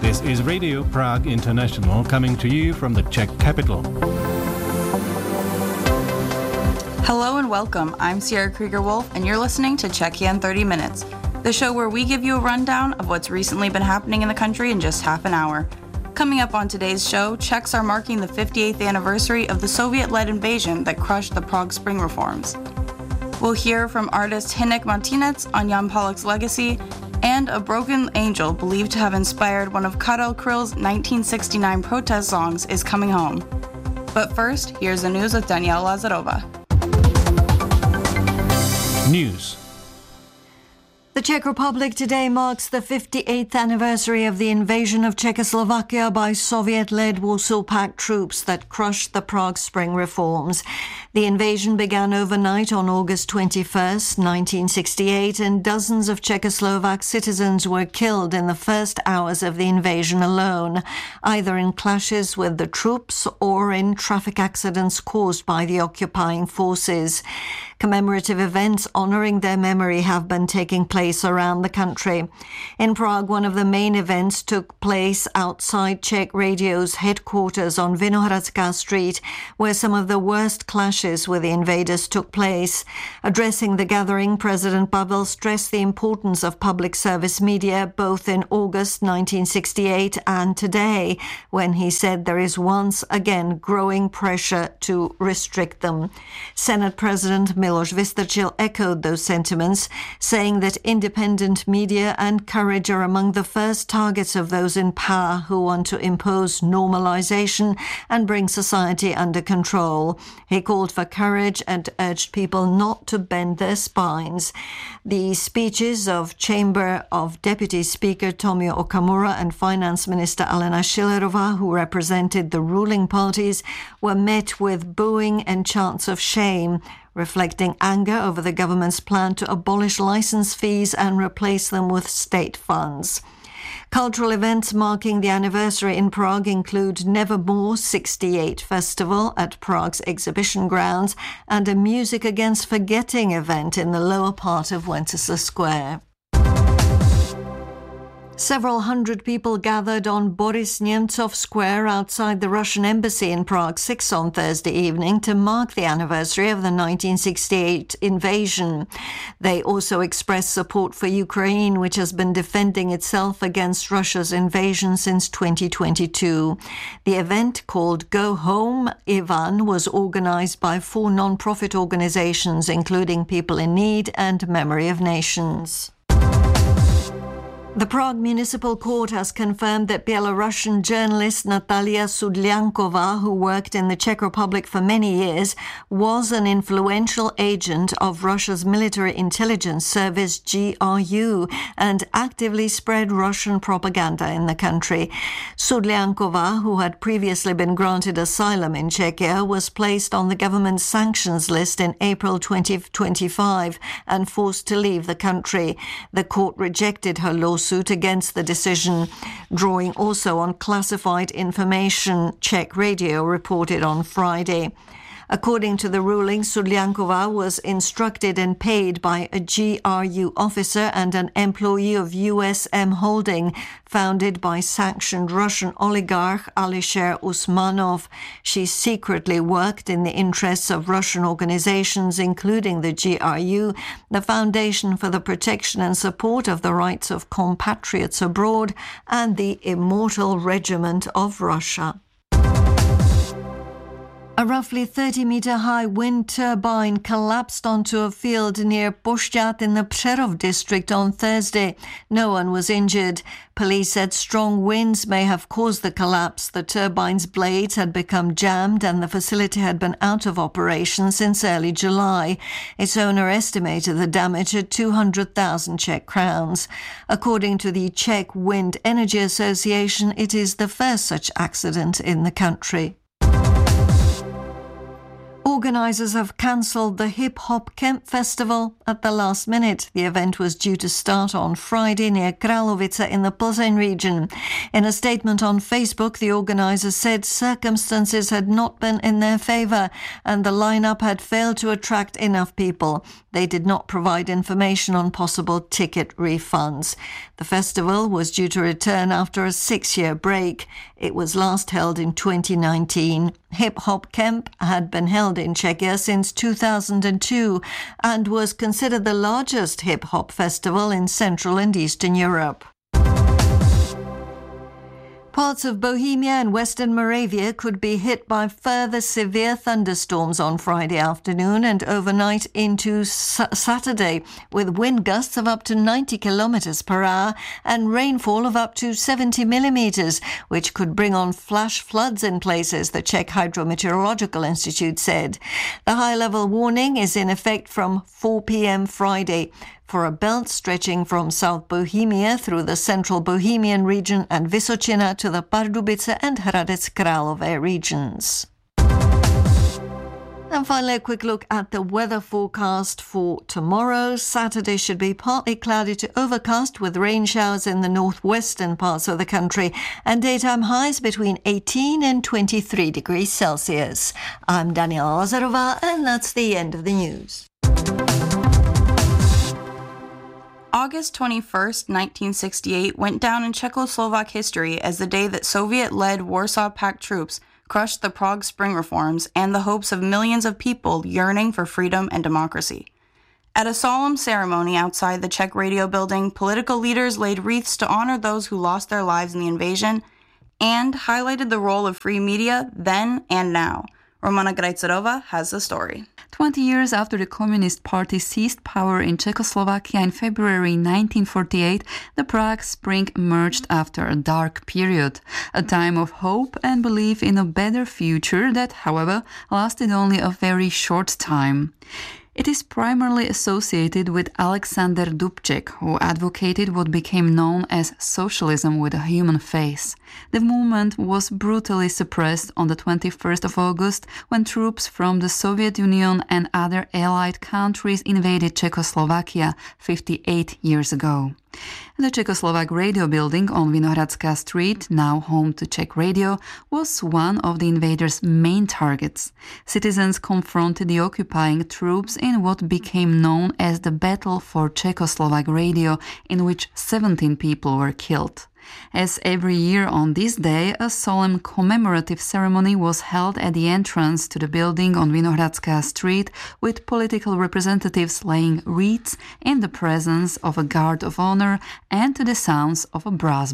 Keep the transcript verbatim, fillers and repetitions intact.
This is Radio Prague International coming to you from the Czech capital. Hello and welcome. I'm Sierra Krieger-Wolf and you're listening to Czechia in thirty minutes, the show where we give you a rundown of what's recently been happening in the country in just half an hour. Coming up on today's show, Czechs are marking the fifty-eighth anniversary of the Soviet-led invasion that crushed the Prague Spring reforms. We'll hear from artist Hynek Martinec on Jan Palach's legacy, and A Broken Angel, believed to have inspired one of Karel Kryll's nineteen sixty-nine protest songs, is coming home. But first, here's the news with Danielle Lazarova. News. The Czech Republic today marks the fifty-eighth anniversary of the invasion of Czechoslovakia by Soviet-led Warsaw Pact troops that crushed the Prague Spring reforms. The invasion began overnight on August twenty-first, nineteen sixty-eight, and dozens of Czechoslovak citizens were killed in the first hours of the invasion alone, either in clashes with the troops or in traffic accidents caused by the occupying forces. Commemorative events honouring their memory have been taking place around the country. In Prague, one of the main events took place outside Czech Radio's headquarters on Vinohradská Street, where some of the worst clashes with the invaders took place. Addressing the gathering, President Pavel stressed the importance of public service media both in August nineteen sixty-eight and today, when he said there is once again growing pressure to restrict them. Senate President Miloš Vystrčil echoed those sentiments, saying that independent media and courage are among the first targets of those in power who want to impose normalization and bring society under control. He called for courage and urged people not to bend their spines. The speeches of Chamber of Deputy Speaker Tomio Okamura and Finance Minister Alena Schillerová, who represented the ruling parties, were met with booing and chants of shame, reflecting anger over the government's plan to abolish license fees and replace them with state funds. Cultural events marking the anniversary in Prague include Nevermore sixty-eight Festival at Prague's exhibition grounds and a Music Against Forgetting event in the lower part of Wenceslas Square. Several hundred people gathered on Boris Nemtsov Square outside the Russian embassy in Prague six on Thursday evening to mark the anniversary of the nineteen sixty-eight invasion. They also expressed support for Ukraine, which has been defending itself against Russia's invasion since twenty twenty-two. The event, called Go Home, Ivan, was organized by four non-profit organizations, including People in Need and Memory of Nations. The Prague Municipal Court has confirmed that Belarusian journalist Natalia Sudlyankova, who worked in the Czech Republic for many years, was an influential agent of Russia's military intelligence service G R U and actively spread Russian propaganda in the country. Sudlyankova, who had previously been granted asylum in Czechia, was placed on the government's sanctions list in April twenty twenty-five and forced to leave the country. The court rejected her lawsuit against the decision, drawing also on classified information, Czech Radio reported on Friday. According to the ruling, Sudlyankova was instructed and paid by a G R U officer and an employee of U S M Holding, founded by sanctioned Russian oligarch Alisher Usmanov. She secretly worked in the interests of Russian organizations, including the G R U, the Foundation for the Protection and Support of the Rights of Compatriots Abroad, and the Immortal Regiment of Russia. A roughly thirty-metre-high wind turbine collapsed onto a field near Pošťad in the Přerov district on Thursday. No one was injured. Police said strong winds may have caused the collapse. The turbine's blades had become jammed and the facility had been out of operation since early July. Its owner estimated the damage at two hundred thousand Czech crowns. According to the Czech Wind Energy Association, it is the first such accident in the country. organisers have cancelled the Hip Hop Camp Festival at the last minute. The event was due to start on Friday near Kralovice in the Plzeň region. In a statement on Facebook, the organisers said circumstances had not been in their favour and the lineup had failed to attract enough people. They did not provide information on possible ticket refunds. The festival was due to return after a six-year break. It was last held in twenty nineteen. Hip Hop Camp had been held in Czechia since two thousand two and was considered the largest hip-hop festival in Central and Eastern Europe. Parts of Bohemia and Western Moravia could be hit by further severe thunderstorms on Friday afternoon and overnight into S- Saturday, with wind gusts of up to ninety kilometres per hour and rainfall of up to seventy millimetres, which could bring on flash floods in places, the Czech Hydrometeorological Institute said. The high-level warning is in effect from four p.m. Friday for a belt stretching from South Bohemia through the central Bohemian region and Vysočina to the Pardubice and Hradec Králové regions. And finally, a quick look at the weather forecast for tomorrow. Saturday should be partly cloudy to overcast with rain showers in the northwestern parts of the country and daytime highs between eighteen and twenty-three degrees Celsius. I'm Daniela Lazarova, and that's the end of the news. August twenty-first, nineteen sixty-eight went down in Czechoslovak history as the day that Soviet-led Warsaw Pact troops crushed the Prague Spring reforms and the hopes of millions of people yearning for freedom and democracy. At a solemn ceremony outside the Czech radio building, political leaders laid wreaths to honor those who lost their lives in the invasion and highlighted the role of free media then and now. Romana Grajcerova has the story. Twenty years after the Communist Party seized power in Czechoslovakia in February nineteen forty-eight, the Prague Spring emerged after a dark period, a time of hope and belief in a better future that, however, lasted only a very short time. It is primarily associated with Alexander Dubček, who advocated what became known as socialism with a human face. The movement was brutally suppressed on the twenty-first of August when troops from the Soviet Union and other allied countries invaded Czechoslovakia fifty-eight years ago. The Czechoslovak radio building on Vinohradská Street, now home to Czech Radio, was one of the invaders' main targets. Citizens confronted the occupying troops in what became known as the Battle for Czechoslovak Radio, in which seventeen people were killed. As every year on this day, a solemn commemorative ceremony was held at the entrance to the building on Vinohradská Street, with political representatives laying wreaths in the presence of a guard of honor and to the sounds of a brass